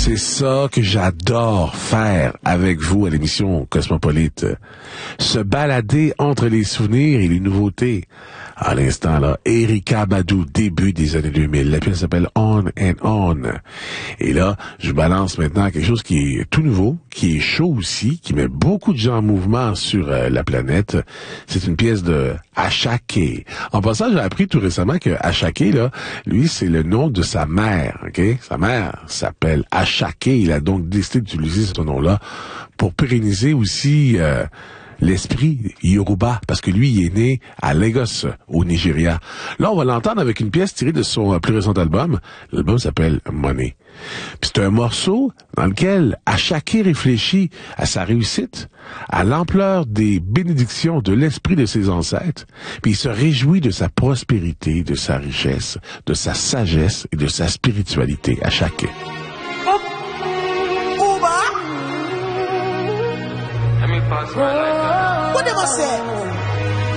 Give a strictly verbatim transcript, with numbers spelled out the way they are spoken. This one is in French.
C'est ça que j'adore faire avec vous à l'émission Cosmopolite. Se balader entre les souvenirs et les nouveautés. À l'instant, là, Erykah Badu, début des années deux mille. La pièce s'appelle On and On. Et là, je balance maintenant quelque chose qui est tout nouveau, qui est chaud aussi, qui met beaucoup de gens en mouvement sur euh, la planète. C'est une pièce de Asake. En passant, j'ai appris tout récemment que Asake, là, lui, c'est le nom de sa mère, ok? Sa mère s'appelle Asake. Il a donc décidé d'utiliser ce nom-là pour pérenniser aussi euh, l'esprit Yoruba, parce que lui, il est né à Lagos, au Nigeria. Là, on va l'entendre avec une pièce tirée de son plus récent album. L'album s'appelle Money. Puis c'est un morceau dans lequel Asake réfléchit à sa réussite, à l'ampleur des bénédictions de l'esprit de ses ancêtres, puis il se réjouit de sa prospérité, de sa richesse, de sa sagesse et de sa spiritualité. Asake. What am I saying?